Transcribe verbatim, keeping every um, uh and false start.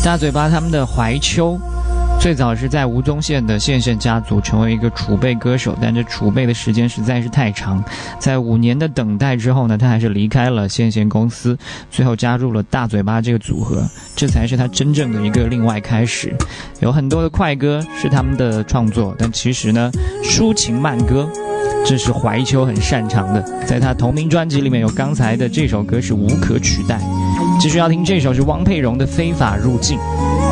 大嘴巴他们的怀秋最早是在吴宗宪的宪宪家族成为一个储备歌手，但这储备的时间实在是太长，在五年的等待之后呢，他还是离开了宪宪公司，最后加入了大嘴巴这个组合，这才是他真正的一个另外开始。有很多的快歌是他们的创作，但其实呢，抒情慢歌这是怀秋很擅长的，在他同名专辑里面有刚才的这首歌是无可取代。继续要听这首是汪佩蓉的《非法入境》。